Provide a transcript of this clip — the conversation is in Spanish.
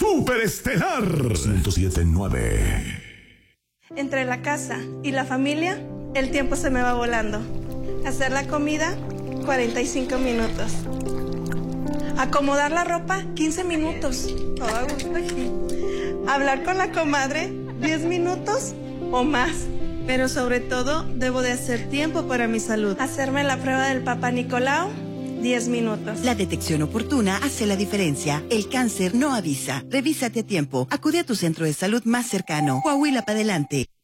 Superestelar 107.9. Entre la casa y la familia, el tiempo se me va volando. Hacer la comida, 45 minutos. Acomodar la ropa, 15 minutos. Todo a gusto aquí. Hablar con la comadre, 10 minutos o más. Pero sobre todo, debo de hacer tiempo para mi salud. Hacerme la prueba del Papá Nicolau, 10 minutos. La detección oportuna hace la diferencia. El cáncer no avisa. Revísate a tiempo. Acude a tu centro de salud más cercano. Coahuila para adelante.